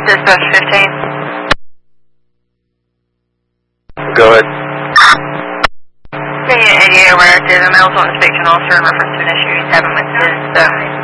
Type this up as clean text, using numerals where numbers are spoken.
Dispatch 15. Go ahead. Yeah, 88 over active. The male's on inspection officer in reference to an issue he's having with his